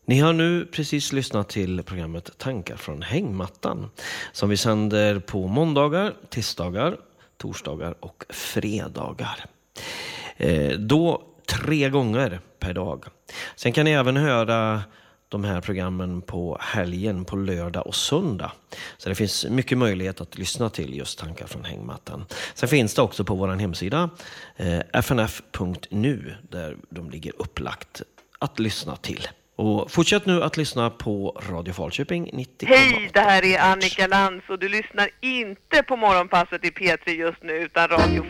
Ni har nu precis lyssnat till programmet Tankar från hängmattan som vi sänder på måndagar, tisdagar, torsdagar och fredagar. Då 3 gånger per dag. Sen kan ni även höra de här programmen på helgen, på lördag och söndag. Så det finns mycket möjlighet att lyssna till just Tankar från hängmattan. Sen finns det också på vår hemsida fnf.nu där de ligger upplagt att lyssna till. Och fortsätt nu att lyssna på Radio Falköping 90. Hej, det här är Annika Lantz och du lyssnar inte på morgonpasset i P3 just nu utan Radio